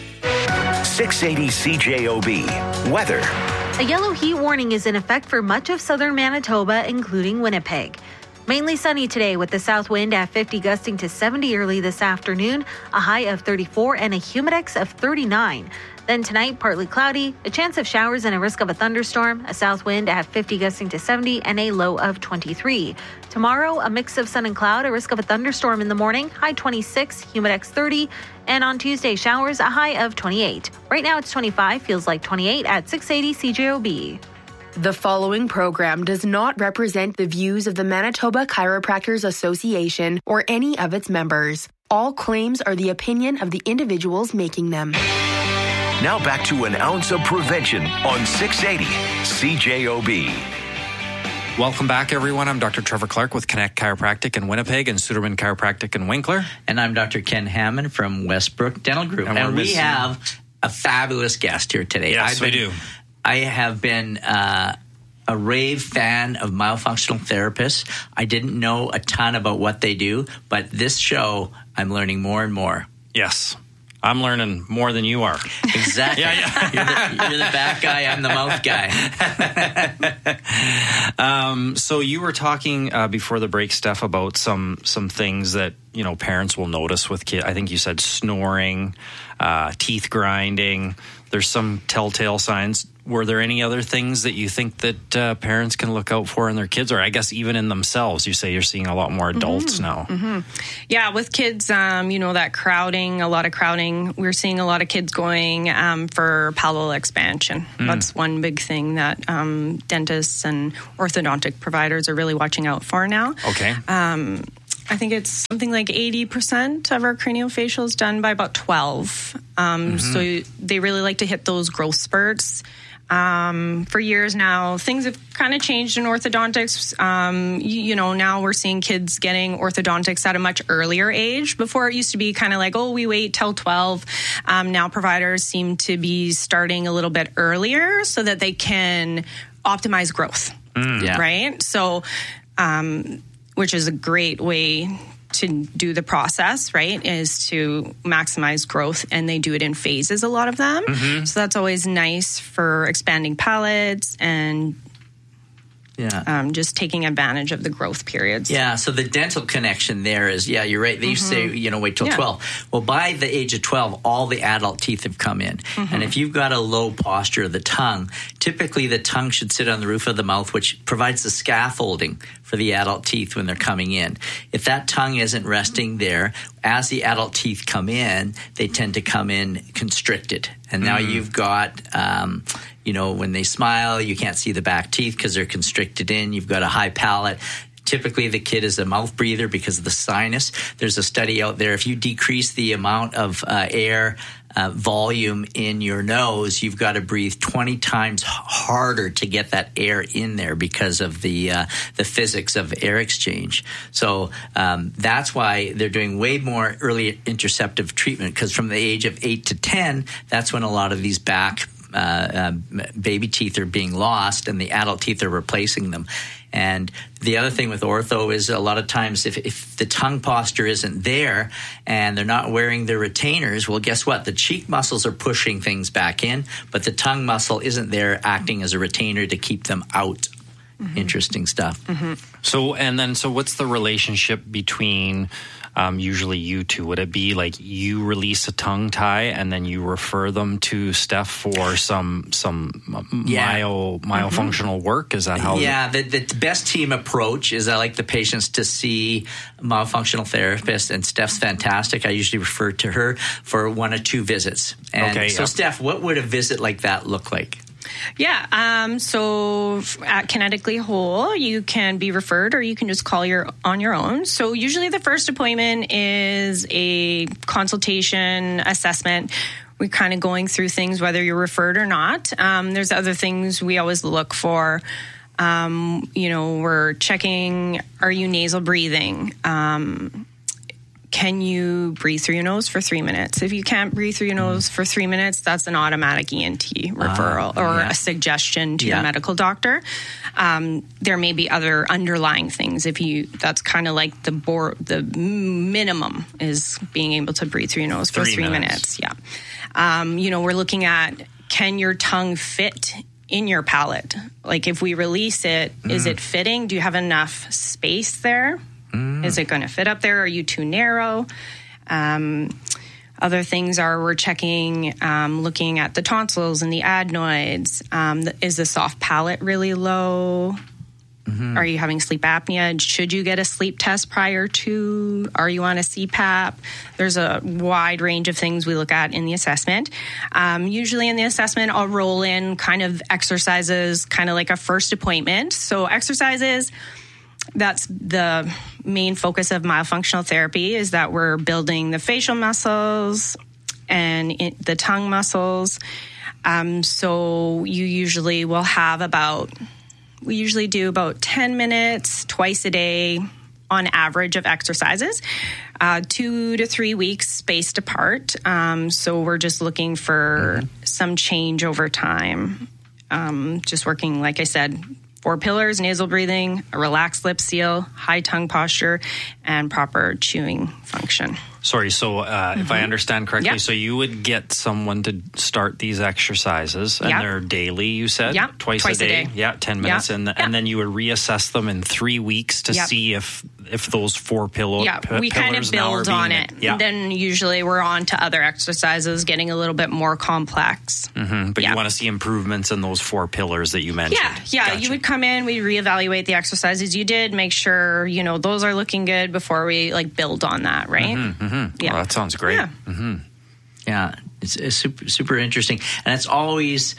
six eighty C J O B. Weather. A yellow heat warning is in effect for much of southern Manitoba, including Winnipeg. Mainly sunny today with the south wind at fifty gusting to seventy early this afternoon, a high of thirty-four and a humidex of thirty-nine. Then tonight, partly cloudy, a chance of showers and a risk of a thunderstorm, a south wind at fifty gusting to seventy and a low of twenty-three. Tomorrow, a mix of sun and cloud, a risk of a thunderstorm in the morning, high twenty-six, humidex thirty, and on Tuesday, showers, a high of twenty-eight. Right now it's twenty-five, feels like twenty-eight at six eighty C J O B. The following program does not represent the views of the Manitoba Chiropractors Association or any of its members. All claims are the opinion of the individuals making them. Now back to An Ounce of Prevention on six eighty C J O B. Welcome back, everyone. I'm Doctor Trevor Clark with Connect Chiropractic in Winnipeg and Suderman Chiropractic in Winkler. And I'm Doctor Ken Hammond from Westbrook Dental Group. And, and we missing... have a fabulous guest here today. Yes, I've we been, do. I have been uh, a rave fan of myofunctional therapists. I didn't know a ton about what they do, but this show, I'm learning more and more. Yes. I'm learning more than you are. Exactly. yeah, yeah. You're, the, you're the back guy, I'm the mouth guy. um, so you were talking uh, before the break, Steph, about some some things that, you know, parents will notice with kids. I think you said snoring, uh, teeth grinding. There's some telltale signs. Were there any other things that you think that uh, parents can look out for in their kids, or I guess even in themselves? You say you're seeing a lot more adults mm-hmm. now. Mm-hmm. Yeah, with kids, um, you know, that crowding, a lot of crowding. We're seeing a lot of kids going um, for palatal expansion. Mm. That's one big thing that um, dentists and orthodontic providers are really watching out for now. Okay. Um, I think it's something like eighty percent of our craniofacial is done by about twelve. Um, mm-hmm. So they really like to hit those growth spurts. Um, for years now, things have kind of changed in orthodontics. Um, you, you know, now we're seeing kids getting orthodontics at a much earlier age. Before it used to be kind of like, oh, we wait till twelve. Um, now providers seem to be starting a little bit earlier so that they can optimize growth. Mm, yeah. Right? So, um, which is a great way to do the process, right, is to maximize growth, and they do it in phases, a lot of them. Mm-hmm. So that's always nice for expanding palates and yeah, um, just taking advantage of the growth periods. Yeah, so the dental connection there is, yeah, you're right. They used mm-hmm. to say, you know, wait till yeah. twelve. Well, by the age of twelve, all the adult teeth have come in. Mm-hmm. And if you've got a low posture of the tongue, typically the tongue should sit on the roof of the mouth, which provides the scaffolding for the adult teeth when they're coming in. If that tongue isn't resting there, as the adult teeth come in, they tend to come in constricted. And now mm. you've got, um, you know, when they smile, you can't see the back teeth because they're constricted in. You've got a high palate. Typically, the kid is a mouth breather because of the sinus. There's a study out there. If you decrease the amount of uh, air uh, volume in your nose, you've got to breathe twenty times harder to get that air in there because of the uh, the physics of air exchange. So um, that's why they're doing way more early interceptive treatment, because from the age of eight to ten, that's when a lot of these back uh, uh, baby teeth are being lost and the adult teeth are replacing them. And the other thing with ortho is a lot of times if, if the tongue posture isn't there and they're not wearing their retainers, well, guess what? The cheek muscles are pushing things back in, but the tongue muscle isn't there acting as a retainer to keep them out. Mm-hmm. Interesting stuff. Mm-hmm. So, and then, so what's the relationship between um, usually you two? Would it be like you release a tongue tie and then you refer them to Steph for some some yeah. myo myofunctional mm-hmm. work? Is that how? Yeah, the, the best team approach is I like the patients to see a myofunctional therapist, and Steph's fantastic. I usually refer to her for one or two visits. And okay, so, yep. Steph, what would a visit like that look like? Yeah, um, so at Kinetically Whole, you can be referred or you can just call your on your own. So usually the first appointment is a consultation assessment. We're kind of going through things whether you're referred or not. Um, there's other things we always look for. Um, you know, we're checking, are you nasal breathing? Um Can you breathe through your nose for three minutes? If you can't breathe through your nose for three minutes, that's an automatic E N T referral uh, or yeah. a suggestion to yeah. your medical doctor. Um, there may be other underlying things. If you, that's kind of like the bor- the minimum is being able to breathe through your nose for three, three minutes. minutes. Yeah. Um, you know, we're looking at, can your tongue fit in your palate? Like if we release it, mm. is it fitting? Do you have enough space there? Mm. Is it going to fit up there? Are you too narrow? Um, other things are we're checking, um, looking at the tonsils and the adenoids. Um, the, is the soft palate really low? Mm-hmm. Are you having sleep apnea? Should you get a sleep test prior to? Are you on a C PAP? There's a wide range of things we look at in the assessment. Um, usually in the assessment, I'll roll in kind of exercises, kind of like a first appointment. So exercises, that's the main focus of myofunctional therapy, is that we're building the facial muscles and it, the tongue muscles. Um, so you usually will have about We usually do about ten minutes twice a day on average of exercises, uh, two to three weeks spaced apart. Um, so we're just looking for mm-hmm. some change over time. Um, just working, like I said, four pillars, nasal breathing, a relaxed lip seal, high tongue posture, and proper chewing function. Sorry, so uh, mm-hmm. if I understand correctly, yep. so you would get someone to start these exercises, and yep. they're daily, you said? Yeah, twice, twice a day? a day. Yeah, ten minutes, yep. and, yep. and then you would reassess them in three weeks to yep. see if if those four pillow, yeah, p- we kind of build on it. Yeah. And then usually we're on to other exercises, getting a little bit more complex. Mm-hmm. But yeah. you want to see improvements in those four pillars that you mentioned. Yeah, yeah. Gotcha. You would come in, we reevaluate the exercises you did, make sure, you know, those are looking good before we like build on that, right? Mm-hmm, mm-hmm. Yeah. Well, that sounds great. Yeah. Mm-hmm. Yeah, it's, it's super, super interesting. And it's always,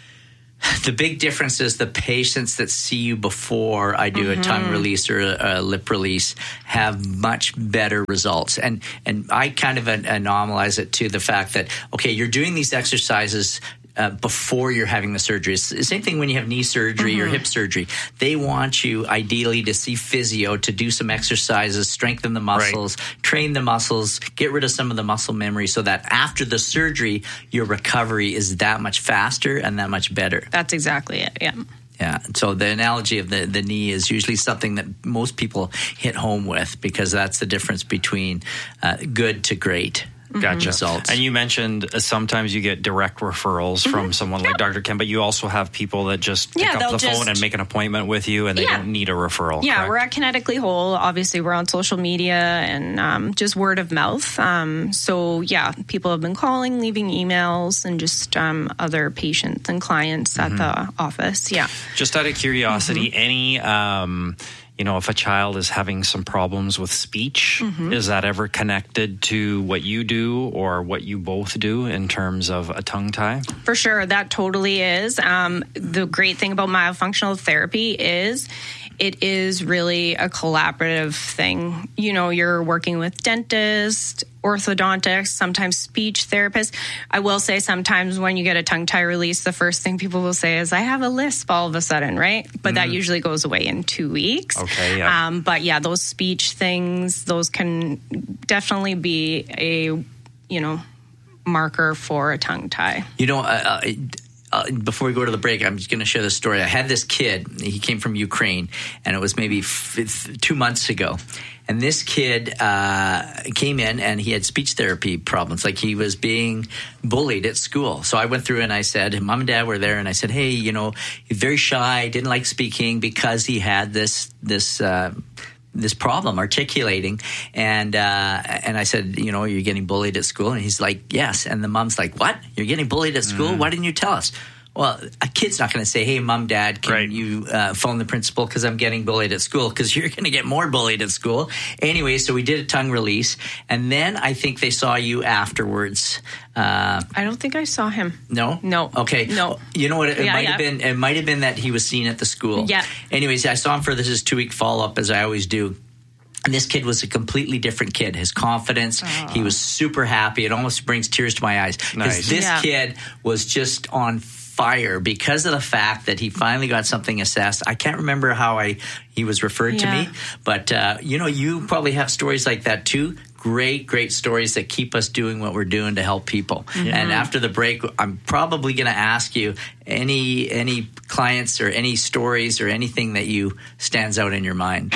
the big difference is the patients that see you before I do mm-hmm. a tongue release or a, a lip release have much better results. And and I kind of anomalize it to the fact that, okay, you're doing these exercises Uh, before you're having the surgery. It's the same thing when you have knee surgery mm-hmm. or hip surgery. They want you ideally to see physio, to do some exercises, strengthen the muscles, right. train the muscles, get rid of some of the muscle memory so that after the surgery, your recovery is that much faster and that much better. That's exactly it, yeah. Yeah. So the analogy of the, the knee is usually something that most people hit home with because that's the difference between uh, good to great. Gotcha. Results. And you mentioned uh, sometimes you get direct referrals mm-hmm. from someone yep. like Doctor Ken, but you also have people that just pick yeah, up the just, phone and make an appointment with you, and they yeah. don't need a referral. Yeah, correct? we're at Kinetically Whole. Obviously, we're on social media and um, just word of mouth. Um, so, yeah, people have been calling, leaving emails, and just um, other patients and clients mm-hmm. at the office. Yeah. Just out of curiosity, mm-hmm. any... Um, you know, if a child is having some problems with speech, mm-hmm. is that ever connected to what you do or what you both do in terms of a tongue tie? For sure, that totally is. Um, the great thing about myofunctional therapy is it is really a collaborative thing. You know, you're working with dentists, orthodontists, sometimes speech therapists. I will say sometimes when you get a tongue tie release, the first thing people will say is, I have a lisp all of a sudden, right? But mm. that usually goes away in two weeks. Okay, yeah. Um, but yeah, those speech things, those can definitely be a, you know, marker for a tongue tie. You know, uh, uh, Uh, before we go to the break, I'm just going to share this story. I had this kid. He came from Ukraine, and it was maybe f- two months ago. And this kid uh, came in, and he had speech therapy problems. Like he was being bullied at school. So I went through and I said, Mom and Dad were there, and I said, hey, you know, he's very shy, didn't like speaking because he had this this. Uh, this problem articulating. And, uh, and I said, you know, you're getting bullied at school. And he's like, yes. And the mom's like, what? You're getting bullied at school? Mm. Why didn't you tell us? Well, a kid's not going to say, hey, Mom, Dad, can right. you uh, phone the principal because I'm getting bullied at school? Because you're going to get more bullied at school. Anyway, so we did a tongue release. And then I think they saw you afterwards. Uh, I don't think I saw him. No? No. Okay. No. You know what? It yeah, might yeah. have been It might have been that he was seen at the school. Yeah. Anyways, I saw him for this is two-week follow-up, as I always do. And this kid was a completely different kid. His confidence, Aww. He was super happy. It almost brings tears to my eyes. Because nice. this yeah. kid was just on fire because of the fact that he finally got something assessed. I can't remember how I he was referred yeah. to me. But, uh, you know, you probably have stories like that too. Great, great stories that keep us doing what we're doing to help people. Mm-hmm. And after the break, I'm probably going to ask you any any clients or any stories or anything that you stands out in your mind.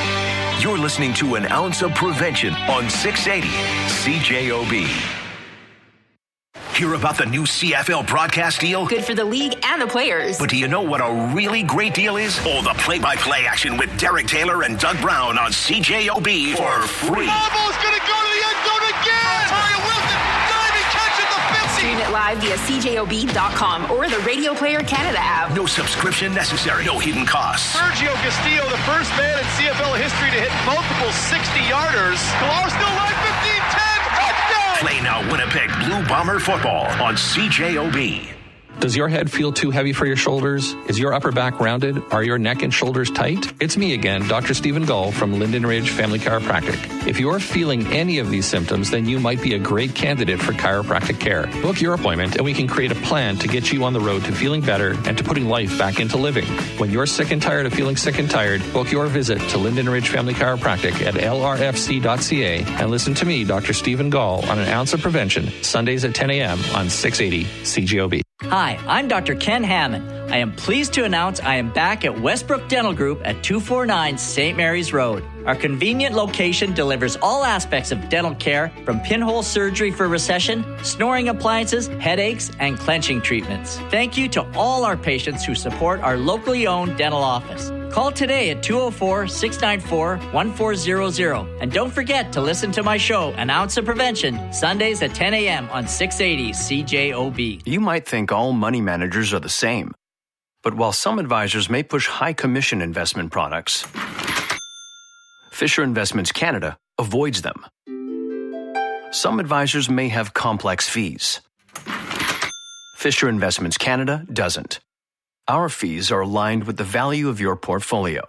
You're listening to An Ounce of Prevention on six eighty C J O B. Hear about the new C F L broadcast deal? Good for the league and the players. But do you know what a really great deal is? Oh, the play-by-play action with Derek Taylor and Doug Brown on C J O B for free. Ball's going to go to the end zone again. Tyler Wilson diving catch at the fifty. Stream it live via C J O B dot com or the Radio Player Canada app. No subscription necessary. No hidden costs. Sergio Castillo, the first man in C F L history to hit multiple sixty-yarders. Klar still live fifteen ten. Touchdown! Play now Winnipeg Blue Bomber football on C J O B. Does your head feel too heavy for your shoulders? Is your upper back rounded? Are your neck and shoulders tight? It's me again, Doctor Stephen Gull from Linden Ridge Family Chiropractic. If you're feeling any of these symptoms, then you might be a great candidate for chiropractic care. Book your appointment and we can create a plan to get you on the road to feeling better and to putting life back into living. When you're sick and tired of feeling sick and tired, book your visit to Linden Ridge Family Chiropractic at L R F C dot C A and listen to me, Doctor Stephen Gall, on An Ounce of Prevention, Sundays at ten a.m. on six eighty C J O B. Hi, I'm Doctor Ken Hammond. I am pleased to announce I am back at Westbrook Dental Group at two forty-nine Saint Mary's Road. Our convenient location delivers all aspects of dental care, from pinhole surgery for recession, snoring appliances, headaches, and clenching treatments. Thank you to all our patients who support our locally owned dental office. Call today at two oh four, six nine four, one four zero zero. And don't forget to listen to my show, An Ounce of Prevention, Sundays at ten a.m. on six eighty C J O B. You might think all money managers are the same. But while some advisors may push high commission investment products, Fisher Investments Canada avoids them. Some advisors may have complex fees. Fisher Investments Canada doesn't. Our fees are aligned with the value of your portfolio.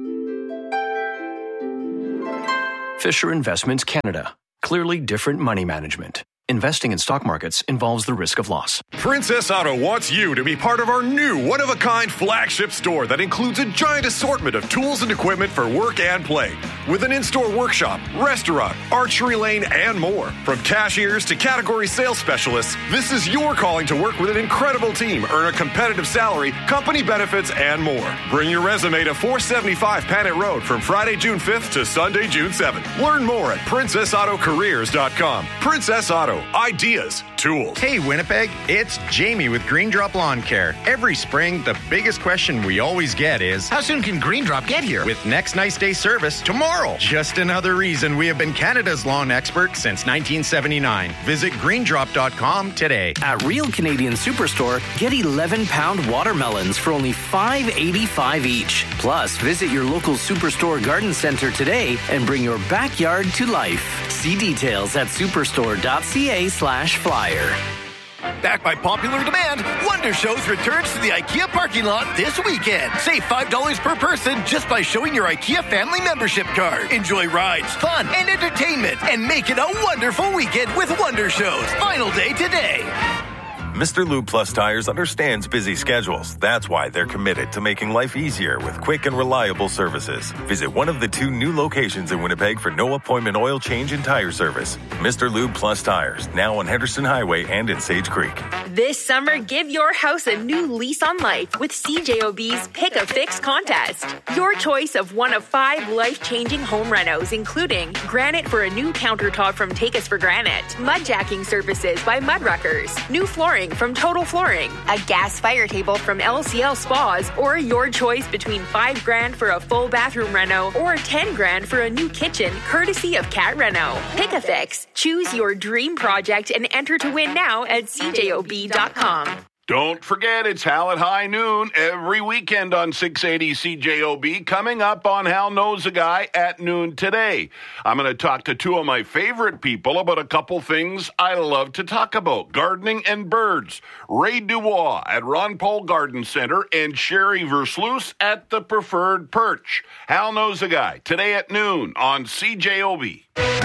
Fisher Investments Canada. Clearly different money management. Investing in stock markets involves the risk of loss. Princess Auto wants you to be part of our new one-of-a-kind flagship store that includes a giant assortment of tools and equipment for work and play. With an in-store workshop, restaurant, archery lane, and more. From cashiers to category sales specialists, this is your calling to work with an incredible team, earn a competitive salary, company benefits, and more. Bring your resume to four seventy-five Panet Road from Friday, June fifth to Sunday, June seventh. Learn more at princess auto careers dot com. Princess Auto. Ideas, tools. Hey Winnipeg, it's Jamie with Green Drop Lawn Care. Every spring, the biggest question we always get is, how soon can Green Drop get here? With next nice day service tomorrow. Just another reason we have been Canada's lawn expert since nineteen seventy-nine. Visit green drop dot com today. At Real Canadian Superstore, get eleven pound watermelons for only five eighty-five each. Plus, visit your local Superstore garden center today and bring your backyard to life. See details at superstore dot c a slash flyer. Backed by popular demand, Wonder Shows returns to the IKEA parking lot this weekend. Save five dollars per person just by showing your IKEA family membership card. Enjoy rides, fun, and entertainment, and make it a wonderful weekend with Wonder Shows. Final day today. Mister Lube Plus Tires understands busy schedules. That's why they're committed to making life easier with quick and reliable services. Visit one of the two new locations in Winnipeg for no appointment oil change and tire service. Mister Lube Plus Tires, now on Henderson Highway and in Sage Creek. This summer, give your house a new lease on life with C J O B's Pick a Fix contest. Your choice of one of five life-changing home renos, including granite for a new countertop from Take Us for Granite, mud jacking services by Mudruckers, new flooring from Total Flooring, a gas fire table from L C L Spas, or your choice between five grand for a full bathroom reno or ten grand for a new kitchen, courtesy of Cat Reno. Pick a Fix. Choose your dream project and enter to win now at c j o b dot com. Don't forget, it's Hal at High Noon every weekend on six eighty C J O B. Coming up on Hal Knows a Guy at noon today. I'm going to talk to two of my favorite people about a couple things I love to talk about. Gardening and birds. Ray Dubois at Ron Paul Garden Center and Sherry Versluis at The Preferred Perch. Hal Knows a Guy today at noon on C J O B.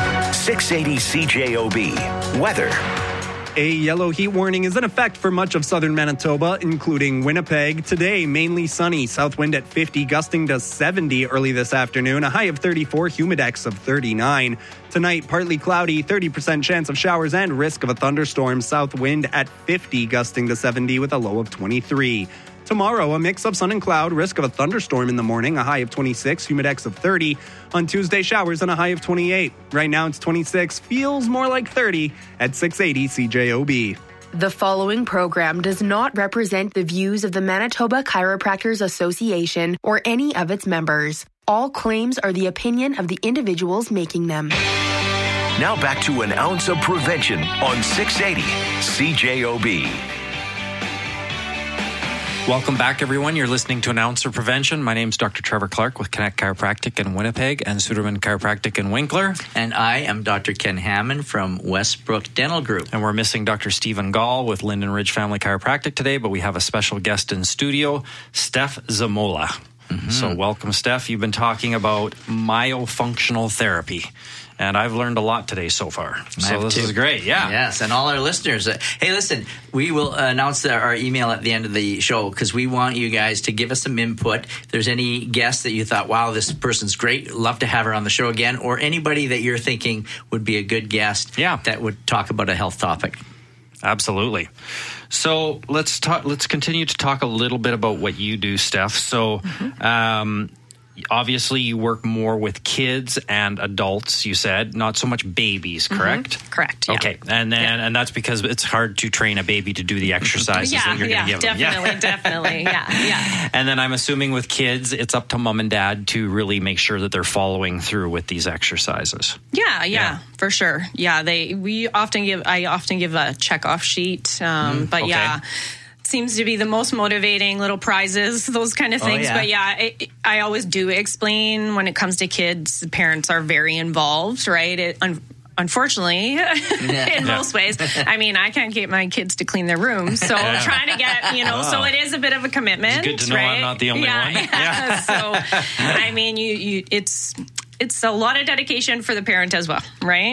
six eighty C J O B. Weather. A yellow heat warning is in effect for much of southern Manitoba, including Winnipeg. Today, mainly sunny, south wind at fifty, gusting to seventy early this afternoon, a high of thirty-four, humidex of thirty-nine. Tonight, partly cloudy, thirty percent chance of showers and risk of a thunderstorm, south wind at fifty, gusting to seventy with a low of twenty-three. Tomorrow, a mix of sun and cloud, risk of a thunderstorm in the morning, a high of twenty-six, humidex of thirty. On Tuesday, showers and a high of twenty-eight. Right now, it's twenty-six, feels more like thirty at six eighty C J O B. The following program does not represent the views of the Manitoba Chiropractors Association or any of its members. All claims are the opinion of the individuals making them. Now back to An Ounce of Prevention on six eighty C J O B. Welcome back, everyone. You're listening to Announcer Prevention. My name's Doctor Trevor Clark with Connect Chiropractic in Winnipeg and Suderman Chiropractic in Winkler. And I am Doctor Ken Hammond from Westbrook Dental Group. And we're missing Doctor Stephen Gall with Linden Ridge Family Chiropractic today, but we have a special guest in studio, Steph Zamola. Mm-hmm. So welcome, Steph. You've been talking about myofunctional therapy. And I've learned a lot today so far. So this too. is great, yeah. Yes, and all our listeners. Uh, hey, listen, we will announce the, our email at the end of the show because we want you guys to give us some input. If there's any guests that you thought, wow, this person's great, love to have her on the show again, or anybody that you're thinking would be a good guest yeah. that would talk about a health topic. Absolutely. So let's talk. Let's continue to talk a little bit about what you do, Steph. So, mm-hmm. um, obviously, you work more with kids and adults. You said not so much babies, correct? Mm-hmm. Correct. Yeah. Okay, and then yeah. and that's because it's hard to train a baby to do the exercises yeah, that you're yeah, going to give definitely, them. Yeah, definitely, yeah, yeah. And then I'm assuming with kids, it's up to mom and dad to really make sure that they're following through with these exercises. Yeah, yeah, Yeah. for sure. Yeah, they we often give. I often give a checkoff sheet, um, Mm, but okay. yeah. Seems to be the most motivating little prizes, those kind of things. Oh, yeah. But yeah, it, I always do explain when it comes to kids, the parents are very involved, right? It, un- unfortunately, Yeah. in Yeah. most ways. I mean, I can't get my kids to clean their rooms. So Yeah. trying to get, you know, Oh. so it is a bit of a commitment. It's good to know right? I'm not the only yeah, one. Yeah. Yeah. So, I mean, you, you, it's, it's a lot of dedication for the parent as well, right?